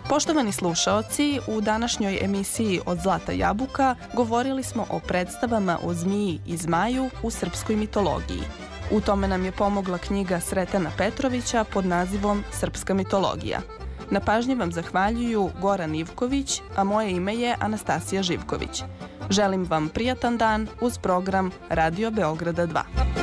Poštovani slušaoci, u današnjoj emisiji Od zlata jabuka govorili smo o predstavama o zmiji i zmaju u srpskoj mitologiji. U tome nam je pomogla knjiga Sretana Petrovića pod nazivom Srpska mitologija. Na pažnji vam zahvaljuju Goran Ivković, a moje ime je Anastasija Živković. Želim vam prijatan dan uz program Radio Beograda 2.